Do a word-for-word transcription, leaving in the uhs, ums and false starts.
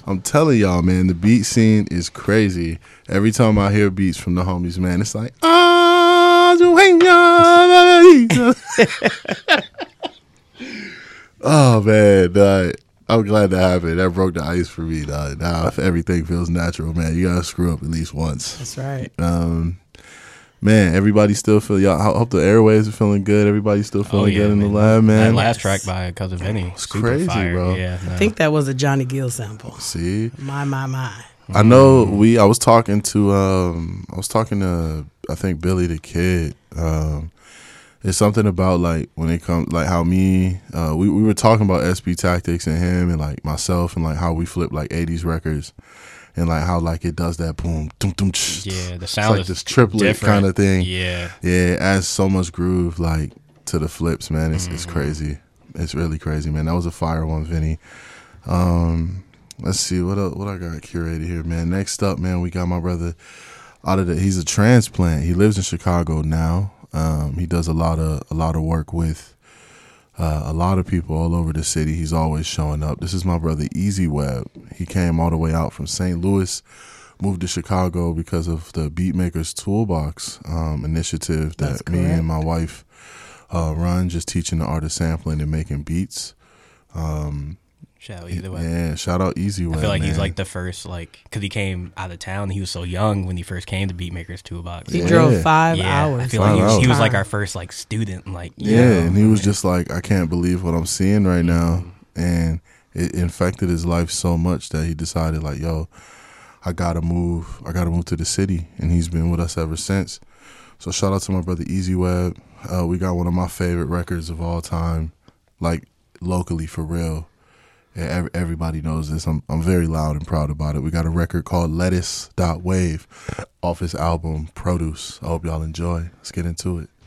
I'm telling y'all, man, the beat scene is crazy. Every time I hear beats from the homies, man, it's like, ah, oh man, dog. I'm glad that happened. That broke the ice for me, dog. Now if everything feels natural, man, you gotta screw up at least once. That's right. Um, man, everybody still feel y'all. I hope the airwaves are feeling good. Everybody's still feeling oh, yeah, good in man. the lab, man. That last track by Cousin Vinny, it's super crazy, fire. bro. Yeah, no. I think that was a Johnny Gill sample. See, My, my, my. I know we. I was talking to. Um, I was talking to. I think Billy the Kid. Um, it's something about like when it comes like how me. Uh, we we were talking about S B Tactics and him and like myself and like how we flip like eighties records. And like how like it does that boom, boom, boom. Yeah, the sound it's like is this triplet kind of thing. Yeah, yeah, it adds so much groove like to the flips, man. It's mm-hmm. it's crazy. It's really crazy, man. That was a fire one, Vinny. Um, let's see what else, what I got curated here, man. Next up, man, we got my brother out of the. He's a transplant. He lives in Chicago now. Um, he does a lot of a lot of work with. Uh, a lot of people all over the city. He's always showing up. This is my brother Easy Web. He came all the way out from Saint Louis, moved to Chicago because of the Beatmakers Toolbox um, initiative that That's me correct. and my wife uh, run, just teaching the art of sampling and making beats. Um, shout out Easy Web. Yeah, shout out Easy Web. I feel like man. he's like the first, like, because he came out of town. He was so young when he first came to Beatmakers Toolbox. He Yeah. drove five yeah, hours. I feel Five like he was, he was hours. like our first like student. Like, you Yeah, know, and he was yeah. just like, I can't believe what I'm seeing right now. And it infected his life so much that he decided, like, yo, I gotta move. I gotta move to the city. And he's been with us ever since. So shout out to my brother Easy Web. Uh, we got one of my favorite records of all time, like locally for real. And every, everybody knows this. I'm I'm very loud and proud about it. We got a record called Lettuce Wave off his album Produce. I hope y'all enjoy. Let's get into it.